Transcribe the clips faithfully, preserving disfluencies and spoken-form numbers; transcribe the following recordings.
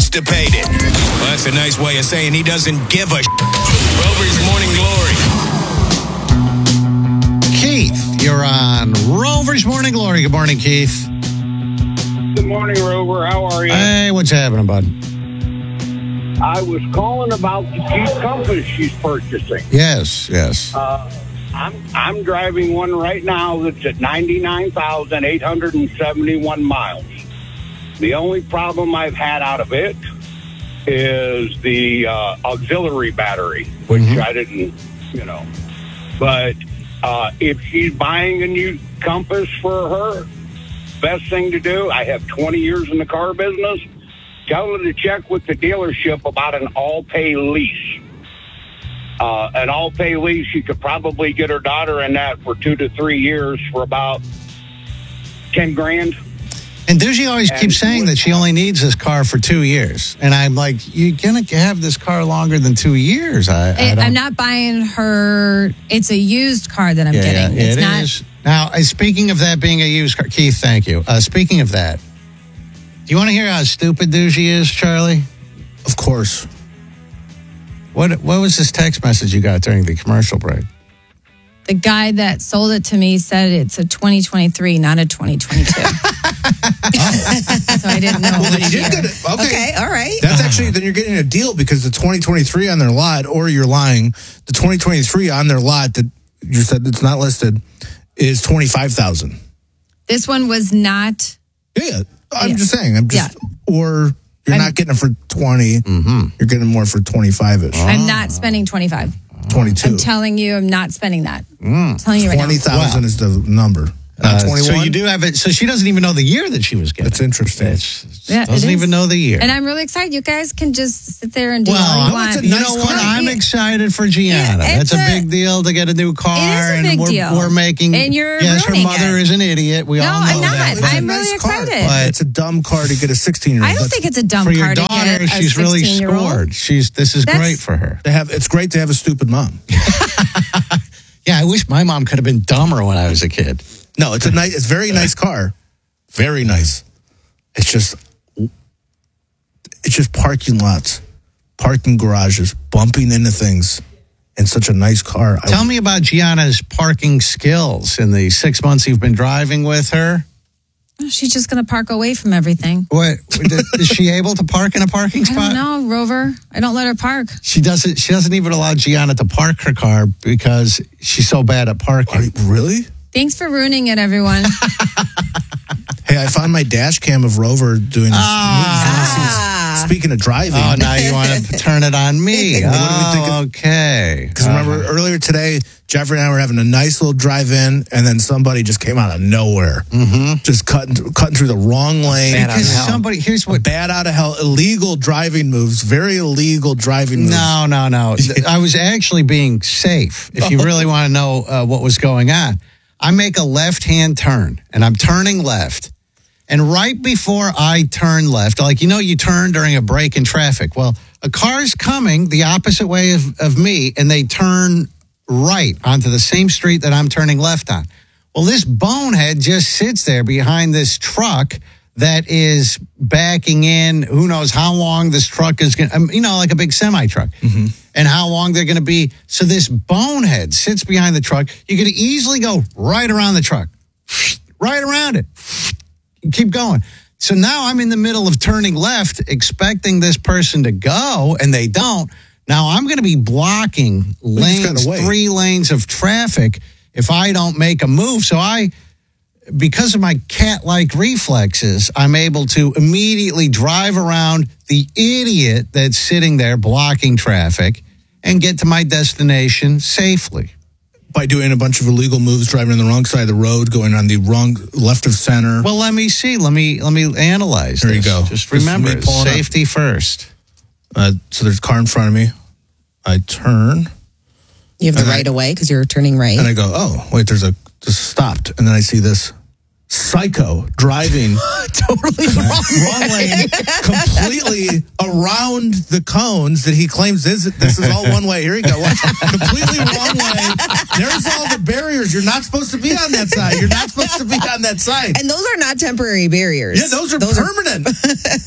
constipated. Well, that's a nice way of saying he doesn't give a Rover's Morning Glory. Keith, you're on Rover's Morning Glory. Good morning, Keith. Good morning, Rover. How are you? Hey, what's happening, bud? I was calling about the Jeep Compass she's purchasing. Yes, yes. Uh, I'm I'm driving one right now that's at ninety-nine thousand eight hundred seventy-one miles. The only problem I've had out of it is the uh, auxiliary battery, which Mhm. I didn't, you know. But uh, if she's buying a new Compass for her, best thing to do, I have twenty years in the car business, tell her to check with the dealership about an all-pay lease. Uh, an all-pay lease, you could probably get her daughter in that for two to three years for about ten grand. And Doogie always And keeps saying with- that she only needs this car for two years. And I'm like, you're going to have this car longer than two years. I, I I, don't, I'm not buying her. It's a used car that I'm yeah, getting. yeah, It's it not. is. Now, uh, speaking of that being a used car, Keith, thank you. Uh, speaking of that, do you want to hear how stupid Doogie is, Charlie? Of course. What What was this text message you got during the commercial break? The guy that sold it to me said it's a twenty twenty-three, not a twenty twenty-two. So I didn't know. Well, then you which did year. get it. Okay. Okay, all right. That's actually, then you're getting a deal because the twenty twenty-three on their lot, or you're lying, the twenty twenty-three on their lot that you said it's not listed is twenty-five thousand dollars. This one was not. Yeah, I'm Yeah. just saying. I'm just, or you're I'm- not getting it for twenty. Mm-hmm. You're getting more for twenty-five-ish. I'm not spending twenty-five. twenty-two. I'm telling you, I'm not spending that. I'm telling you right now. twenty thousand Wow. is the number. Not Uh, twenty-one. So you do have it. So she doesn't even know the year that she was getting. That's interesting. It's, Yeah, it doesn't is. even know the year. And I'm really excited. You guys can just sit there and do Well, all you no, want. it's a you nice know what? car. I'm Yeah. excited for Gianna. Yeah, That's it's a, a- big deal to get a new car. It is a and big we're, deal. We're making. And you're yes, her ruining mother it. is an idiot. We No, all know I'm not. that. It's a I'm nice really car, excited. but it's a dumb car to get a sixteen-year-old. I don't That's- think it's a dumb For your car to daughter, get a she's really sixteen-year-old. scored. She's this is That's- great for her. They have. It's great to have a stupid mom. Yeah, I wish my mom could have been dumber when I was a kid. No, it's a nice. It's a very nice car. Very nice. It's just. It's just parking lots, parking garages, bumping into things, and such a nice car. I- Tell me about Gianna's parking skills in the six months you've been driving with her. She's just going to park away from everything. What is she able to park in a parking I spot? don't know, Rover. I don't let her park. She doesn't. She doesn't even allow Gianna to park her car because she's so bad at Are parking. you- really? Thanks for ruining it, everyone. Hey, I found my dash cam of Rover doing this. Ah. Speaking of driving, Oh, now you want to turn it on me? What do we think Oh, of- okay. because remember earlier today, Jeffrey and I were having a nice little drive-in, and then somebody just came out of nowhere, mm-hmm. just cutting cutting through the wrong lane. Uh, because somebody here's what. Bad out of hell, illegal driving moves, very illegal driving moves. No, no, no. I was actually being safe. If you really want to know uh, what was going on, I make a left-hand turn, and I'm turning left. And right before I turn left, like, you know, you turn during a break in traffic. Well, a car's coming the opposite way of, of me, and they turn right onto the same street that I'm turning left on. Well, this bonehead just sits there behind this truck that is backing in. Who knows how long this truck is going to, you know, like a big semi truck, mm-hmm. and how long they're going to be. So this bonehead sits behind the truck. You could easily go right around the truck, right around it. Keep going. So now I'm in the middle of turning left, expecting this person to go, and they don't. Now I'm going to be blocking just lanes, gotta wait. three lanes of traffic if I don't make a move. So I, because of my cat-like reflexes, I'm able to immediately drive around the idiot that's sitting there blocking traffic and get to my destination safely. By doing a bunch of illegal moves, driving on the wrong side of the road, going on the wrong left of center. Well, let me see. Let me let me analyze. There you this. go. Just This is remember, me pulling up. safety first. Uh, so there's a car in front of me. I turn You have the And I- right of way because you're turning right. and I go, oh, wait, there's a just stopped. And then I see this psycho driving totally wrong. wrong lane, completely around the cones that he claims is this is all one way. Here you go. Watch. Completely wrong way. There's all the barriers. You're not supposed to be on that side. You're not supposed to be on that side. And those are not temporary barriers. Yeah, those are permanent.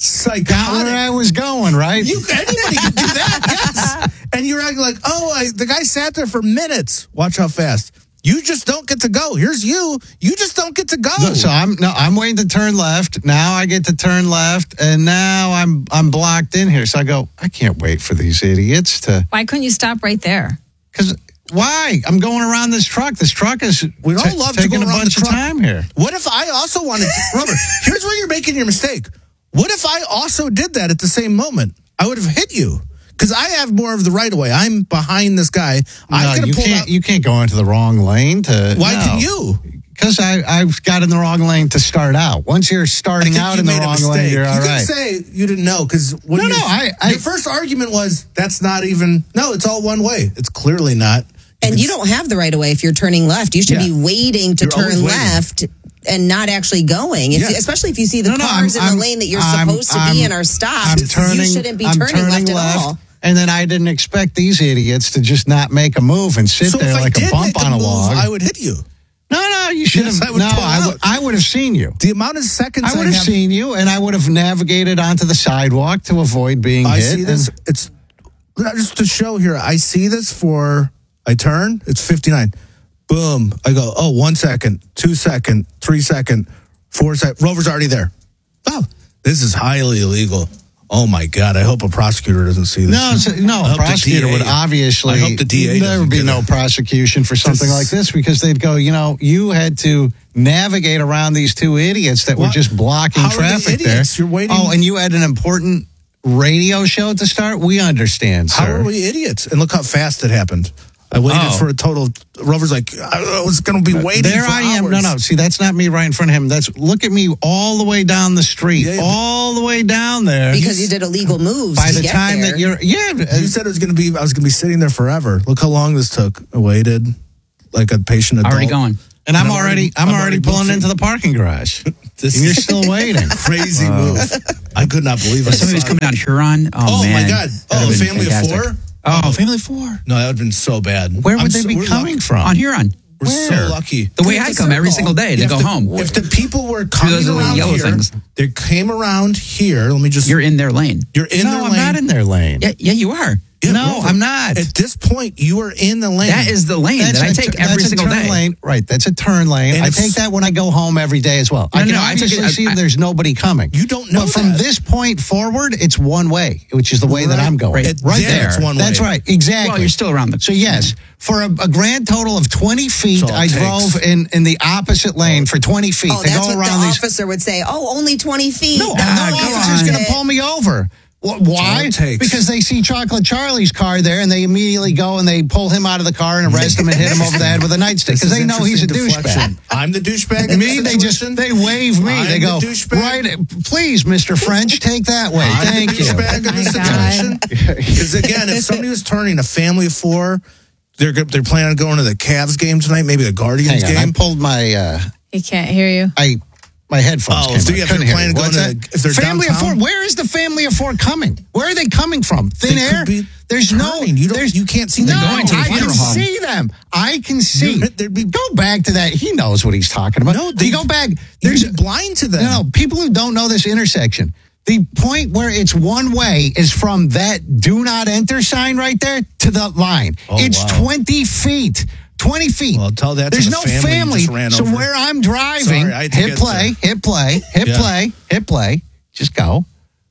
psychotic. Got where I was going, right? You, anybody can do that, yes. And you're acting like, oh, I, the guy sat there for minutes. Watch how fast. You just don't get to go. Here's you. You just don't get to go. No, so I'm no, I'm waiting to turn left. Now I get to turn left, and now I'm I'm blocked in here. So I go, I can't wait for these idiots to. Why couldn't you stop right there? Because why? I'm going around this truck. This truck is We all ta- love to taking go a around bunch the of truck. time here. What if I also wanted to, Robert, here's where you're making your mistake. What if I also did that at the same moment? I would have hit you. Because I have more of the right of way. I'm behind this guy. I No, could you have pulled can't. out. You can't go into the wrong lane to. Why no. can you? Because I I got in the wrong lane to start out. Once you're I starting think out you in the made a wrong mistake. lane, you're all you right. can say you didn't know because No, no, I- I- your first argument was that's not even. No, it's all one way. It's clearly not. And you don't have the right of way if you're turning left. You should Yeah. be waiting to You're always turn waiting. left and not actually going. If, Yeah. Especially if you see the No, no, cars I'm- in I'm- the lane that you're I'm- supposed to I'm- be in are stopped. I'm turning. you shouldn't be I'm turning, left at all. And then I didn't expect these idiots to just not make a move and sit So there if I like did a bump make on a move, log. I would hit you. no, no, you should Yes, have. I would No, pull I out. would. I would have seen you. The amount of seconds I would have have, seen you, and I would have navigated onto the sidewalk to avoid being I hit. see this. and- It's just to show here. I see this for. I turn. It's fifty-nine. Boom. I go. Oh, one second, two second, three second, four second. Rover's already there. Oh, this is highly illegal. Oh my God! I hope a prosecutor doesn't see this. No, so, no. I A hope the prosecutor D A would obviously. I hope the D A There doesn't would be get no it. prosecution for something This- like this because they'd go, you know, you had to navigate around these two idiots that were What? just blocking How are they traffic there. idiots? You're waiting- Oh, and you had an important radio show to start. We understand, How sir. are we idiots? And look how fast it happened. I waited Oh. for a total. Rover's like, I was going to be waiting. There for I am. No, hours. no. See, that's not me right in front of him. That's look at me all the way down the street, Yeah, yeah. all the way down there. Because you did illegal moves. By to the get time there. that you're, yeah, You said it was going to be. I was going to be sitting there forever. Look how long this took. I waited, like a patient adult. Already going. and I'm I'm already, already- I'm, I'm already already pulling moving. into the parking garage, and This you're still waiting. crazy move. I could not believe it. Somebody was coming out of Huron. Oh, Oh man. my God! That'd Oh, have a been family fantastic. of four. Oh, family of four. No, that would have been so bad. Where would I'm they so- be we're coming lucky. from? On Huron. We're so Where? lucky. The way It's I a come every circle. single day to If go the- home. If the people were coming those little around yellow here, things. they came around here. Let me just. You're in their lane. You're in no, their I'm lane. not in their lane. Yeah, yeah, you are. Yeah, no, Rover, I'm not. At this point, you are in the lane. That is the lane That's that I a take tur- every that's single a turn day. lane, right? That's a turn lane. And I if- take that when I go home every day as well. No, I can no, I took obviously it- I- see I- there's nobody coming. You don't know But from that. this point forward, it's one way, which is the way that Right. I'm going. Right Right, there, there, it's one That's way. right, exactly. Well, you're still around the. So yes, for a, a grand total of twenty feet, That's all I it drove takes. in, in the opposite lane for twenty feet. Oh, they that's go what around the these. officer would say. Oh, only twenty feet. No, Ah, no come officer's on. going to pull me over. Wh- all Why? it takes. Because they see Chocolate Charlie's car there, and they immediately go and they pull him out of the car and arrest him and hit him over the head with a nightstick This because is they know he's a interesting douchebag. deflection. I'm the douchebag. in Me, this they just situation. they wave me. I'm they the go douchebag. right. Please, Mister French, take that way. I'm Thank the you. douchebag in this Oh my God. situation. Because again, if somebody was turning a family of four, they're go- they're planning on going to the Cavs game tonight, maybe the Guardians Hang on, I game. pulled my uh, He can't hear you. I my headphones. Oh, came if they- out. if Couldn't they're hear planning you. on What's going that? to- if they're family of four. downtown? Where is the family of four coming? Where are they coming from? Thin They could air. be There's no. turning. You don't- there's- you can't see No, them going to the I can funeral home. see them. I can see. You're- there'd be- Go back to that. He knows what he's talking about. No, you they- go back. There's There's blind to them. no, no people who don't know this intersection. The point where it's one way is from that do not enter sign right there to the line. Oh, it's wow. twenty feet. twenty feet. Well, tell that to There's the no family you family. just ran so over. where I'm driving, Sorry, I had to hit get play, hit play, hit Yeah. play, hit play. Just go.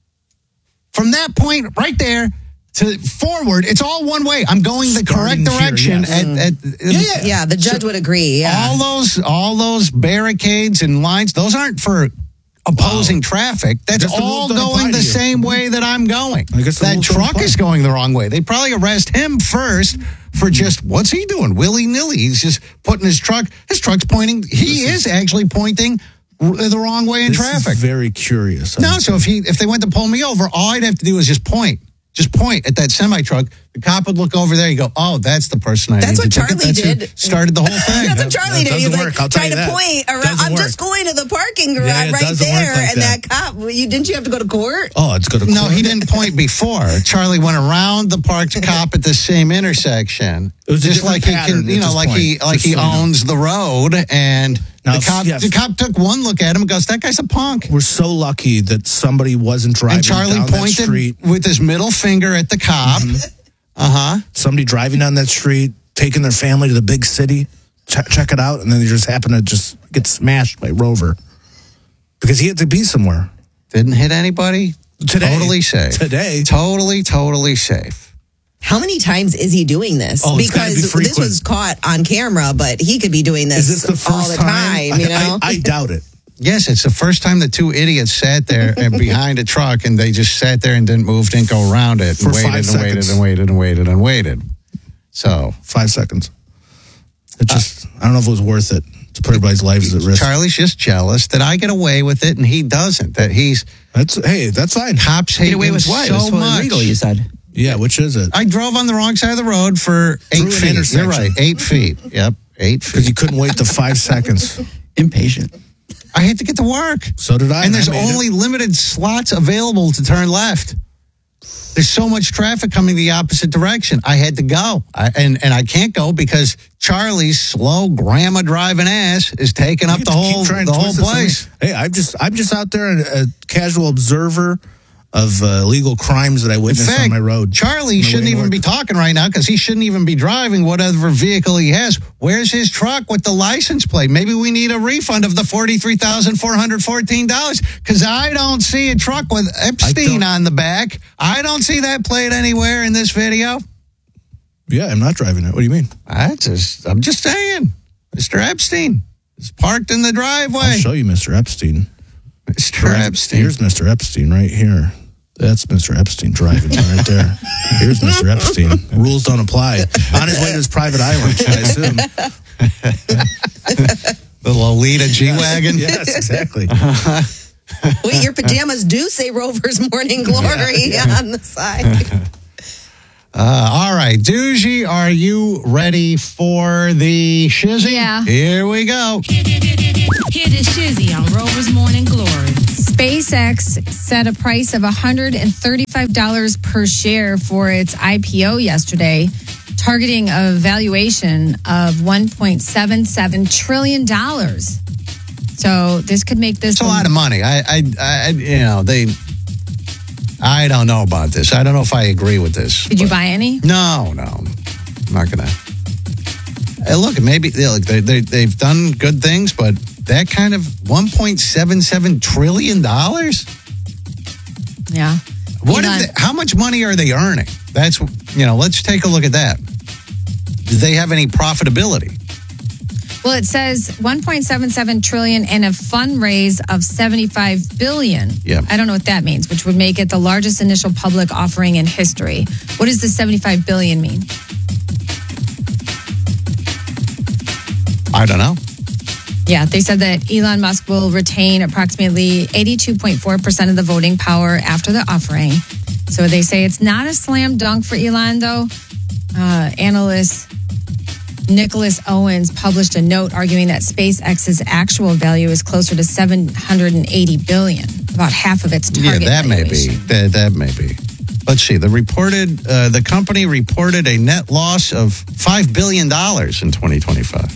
From that point right there to forward, it's all one way. I'm going the Starting correct here, direction. yes. At, at, Yeah, yeah. Yeah, the judge would agree. Yeah. all those all those barricades and lines, those aren't for opposing Wow. traffic. That's guess the all rules don't apply going to the you. same way that I'm going. I guess the that rules don't truck apply. is going the wrong way. They probably arrest him first for just what's he doing? Willy nilly. He's just putting his truck. His truck's pointing. He is, actually pointing r- the wrong way in This traffic. is very curious. No, so if he if they went to pull me over, all I'd have to do is just point. Just point at that semi truck. The cop would look over there. You go, oh, that's the person I That's need what to ticket. Charlie That's who did. started the whole thing. That's That- what Charlie that did. He was doesn't like work, I'll tell trying you to that. point around. Doesn't I'm work. just going to the parking garage Yeah, it right doesn't work there. like and that. that, cop, you didn't you have to go to court? Oh, it's going to No, he didn't point before. Charlie went around the parked cop at the same intersection. It was a just different like he pattern can, you at know, this like he point, like just he so you know. owns the road, and Now, the, if- cop, yeah, the cop took one look at him and goes, that guy's a punk. We're so lucky that somebody wasn't driving And Charlie down that pointed street. with his middle finger at the cop. Uh-huh. Somebody driving down that street, taking their family to the big city, check, check it out, and then they just happen to just get smashed by Rover because he had to be somewhere. Didn't hit anybody. Today. Totally safe. Today. Totally, totally safe. How many times is he doing this? Oh, it's gotta be because this frequent. was caught on camera, but he could be doing this, Is this the first all the time. You know, I, I, I doubt it. Yes, it's the first time the two idiots sat there and behind a truck and they just sat there and didn't move, didn't go around it, For and waited five and waited seconds. and waited and waited and waited. So Five seconds. It just, I don't know if it was worth it to put everybody's lives at risk. Charlie's just jealous that I get away with it and he doesn't. That he's That's hey, that's fine. cops hate Get away him with what? so it was totally much. illegal, you said. Yeah, which is it? I drove on the wrong side of the road for eight Through an feet. intersection. You're right, eight feet. Yep, eight Because feet. you couldn't wait the five seconds. Impatient. I had to get to work. So did I. And there's I made it. only limited slots available to turn left. There's so much traffic coming the opposite direction. I had to go. I, and, and I can't go because Charlie's slow grandma driving ass is taking You up get the to keep whole trying the to whole twist this on me. place. Hey, I'm just I'm just out there a, a casual observer of uh, legal crimes that I In witnessed fact, on my road. Charlie on my shouldn't way even north. be talking right now because he shouldn't even be driving whatever vehicle he has. Where's his truck with the license plate? Maybe we need a refund of the forty-three thousand four hundred fourteen dollars because I don't see a truck with Epstein don't- on the back. I don't see that plate anywhere in this video. Yeah, I'm not driving it. What do you mean? I just, I'm just saying, Mister Epstein is parked in the driveway. I'll show you Mister Epstein. Mister Epstein. Here's Mister Epstein right here. That's Mister Epstein driving right there. Here's Mister Epstein. Rules don't apply. On his way to his private island, I assume. The Lolita G-Wagon. Yes, exactly. wait, your pajamas do say Rover's Morning Glory on the side. Uh, all right, Doogie, are you ready for the shizzy? Yeah. Here we go. Hear the shizzy on Rover's Morning Glory. SpaceX set a price of one hundred thirty-five dollars per share for its I P O yesterday, targeting a valuation of one point seven seven trillion dollars. So this could make this It's a lot of money. I, I, I, you know, they. I don't know about this. I don't know if I agree with this. Did you but- buy any? No, no, I'm not gonna. Hey, look, maybe they, look, they, they they've done good things, but that kind of one point seven seven trillion dollars. Yeah. What? Elon- If they, how much money are they earning? That's you know. Let's take a look at that. Do they have any profitability? Well, it says one point seven seven trillion and a fundraise of seventy-five billion. Yeah. I don't know what that means, which would make it the largest initial public offering in history. What does the seventy-five billion mean? I don't know. Yeah, they said that Elon Musk will retain approximately eighty-two point four percent of the voting power after the offering. So they say it's not a slam dunk for Elon, though. Uh, analyst Nicholas Owens published a note arguing that SpaceX's actual value is closer to seven hundred eighty billion, about half of its target Yeah, that may be. valuation. That, that may be. Let's see. The reported uh, the company reported a net loss of five billion dollars in twenty twenty-five.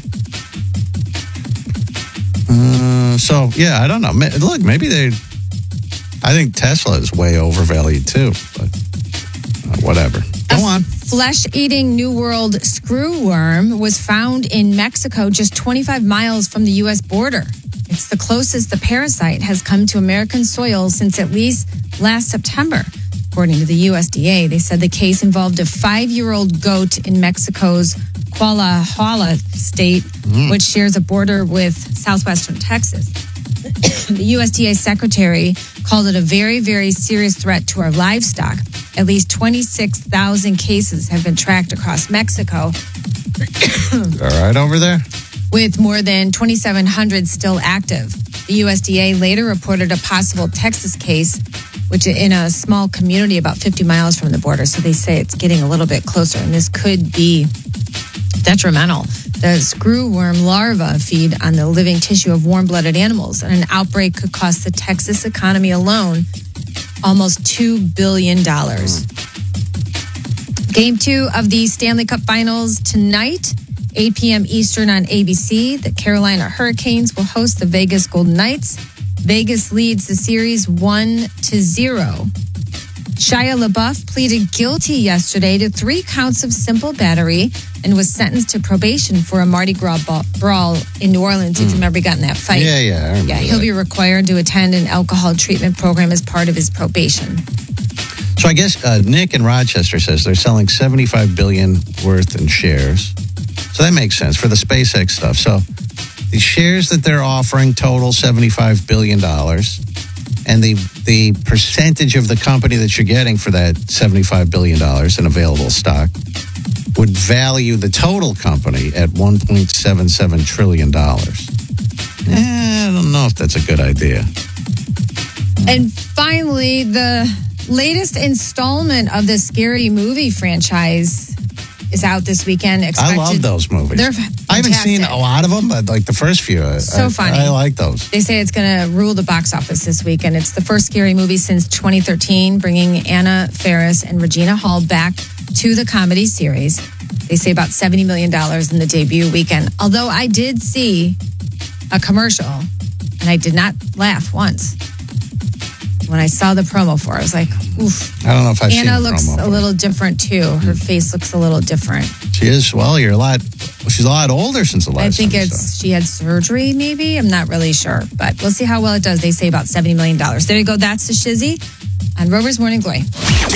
Uh, so yeah, I don't know. Ma- Look, maybe they. I think Tesla is way overvalued too, but uh, whatever. Go on. Flesh-eating New World screwworm was found in Mexico, just twenty-five miles from the U S border. It's the closest the parasite has come to American soil since at least last September. According to the U S D A, they said the case involved a five-year-old goat in Mexico's Coahuila state, which shares a border with southwestern Texas. The U S D A secretary called it a very, very serious threat to our livestock. At least twenty-six thousand cases have been tracked across Mexico, All right, over there. with more than twenty-seven hundred still active. The U S D A later reported a possible Texas case, which in a small community about fifty miles from the border. So they say it's getting a little bit closer, and this could be detrimental. The screwworm larvae feed on the living tissue of warm-blooded animals, and an outbreak could cost the Texas economy alone almost two billion dollars. Game two of the Stanley Cup Finals tonight. eight p.m. Eastern on A B C. The Carolina Hurricanes will host the Vegas Golden Knights. Vegas leads the series one to zero. Shia LaBeouf pleaded guilty yesterday to three counts of simple battery and was sentenced to probation for a Mardi Gras brawl in New Orleans. If you remember, he got in that fight. Yeah, yeah. I remember Yeah, he'll that. be required to attend an alcohol treatment program as part of his probation. So I guess uh, Nick in Rochester says they're selling seventy-five billion dollars worth in shares. So that makes sense for the SpaceX stuff. So the shares that they're offering total seventy-five billion dollars. And the the percentage of the company that you're getting for that seventy-five billion dollars in available stock would value the total company at one point seven seven trillion dollars. Eh, I don't know if that's a good idea. And finally, the latest installment of the Scary Movie franchise is out this weekend. I Expected- love those movies. They're I haven't seen fantastic. a lot of them, but like the first few, I- So I, funny. I like those. They say it's going to rule the box office this weekend. It's the first scary movie since twenty thirteen, bringing Anna Faris and Regina Hall back to the comedy series. They say about seventy million dollars in the debut weekend. Although I did see a commercial, and I did not laugh once. When I saw the promo for it, I was like, oof. I don't know if I've seen Anna the looks promo a for it. little different, too. Her face looks a little different. She is. Well, you're a lot. She's a lot older since the last. I think time we it's saw her. she had surgery, maybe. I'm not really sure, but we'll see how well it does. They say about seventy million dollars. There you go. That's the Shizzy on Rover's Morning Glory.